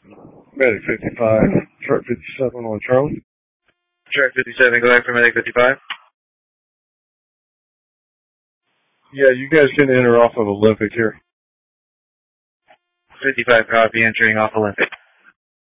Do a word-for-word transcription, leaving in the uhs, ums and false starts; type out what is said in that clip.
Medic fifty-five, truck fifty-seven on Charlie. Truck fifty-seven, go after Medic fifty-five. Yeah, you guys can enter off of Olympic here. fifty-five, copy, entering off Olympic.